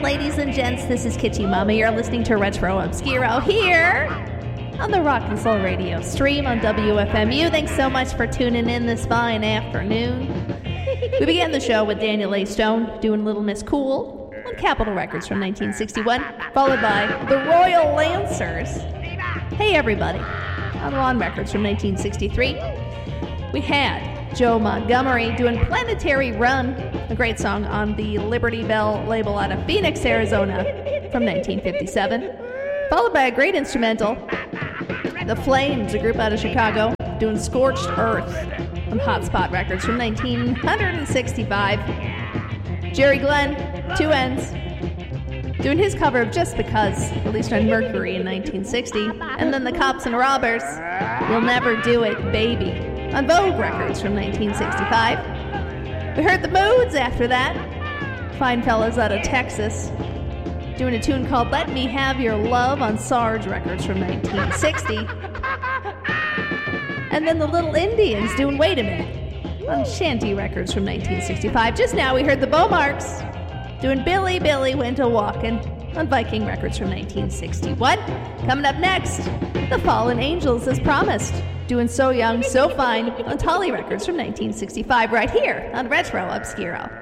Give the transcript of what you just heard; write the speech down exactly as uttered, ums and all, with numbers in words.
ladies and gents. This is Kitty Mama. You're listening to Retro Obscuro here on the Rock and Soul Radio stream on W F M U. Thanks so much for tuning in this fine afternoon. We began the show with Daniel A. Stone doing Little Miss Cool on Capitol Records from nineteen sixty-one, followed by the Royal Lancers, Hey Everybody, on Lawn Records from nineteen sixty-three. We had Joe Montgomery doing Planetary Run, a great song on the Liberty Bell label out of Phoenix, Arizona from nineteen fifty-seven, followed by a great instrumental, The Flames, a group out of Chicago, doing Scorched Earth on Hotspot Records from nineteen sixty-five. Jerry Glenn, Two Ends, doing his cover of Just Because, released on Mercury in nineteen sixty. And then the Cops and Robbers, You'll Never Do It, Baby, on Vogue Records from nineteen sixty-five. We heard the Moods after that, fine fellas out of Texas, doing a tune called Let Me Have Your Love on Sarge Records from nineteen sixty. And then the Little Indians doing Wait a Minute on Shanty Records from nineteen sixty-five. Just now we heard the Beaumarks doing Billy Billy Went a Walkin' on Viking Records from nineteen sixty-one. Coming up next, the Fallen Angels, as promised, doing So Young, So Fine on Tolly Records from nineteen sixty-five, right here on Retro Obscuro.